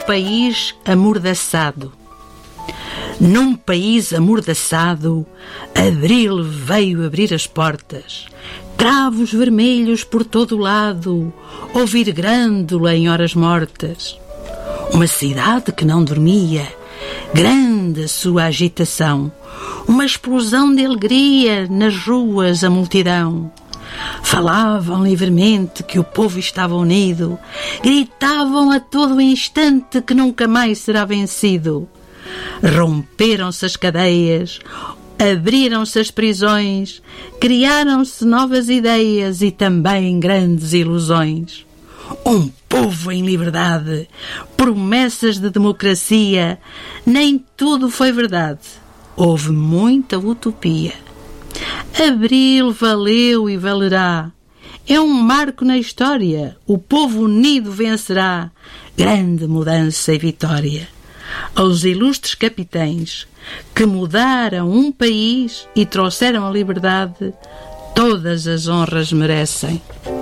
país amordaçado. Num país amordaçado, Abril veio abrir as portas. Cravos vermelhos por todo o lado, ouvir grândola em horas mortas. Uma cidade que não dormia, grande a sua agitação. Uma explosão de alegria, nas ruas a multidão. Falavam livremente que o povo estava unido, gritavam a todo instante que nunca mais será vencido. Romperam-se as cadeias, abriram-se as prisões, criaram-se novas ideias e também grandes ilusões. Um povo em liberdade, promessas de democracia, nem tudo foi verdade, houve muita utopia. Abril valeu e valerá, é um marco na história, o povo unido vencerá, grande mudança e vitória. Aos ilustres capitães que mudaram um país e trouxeram a liberdade, todas as honras merecem.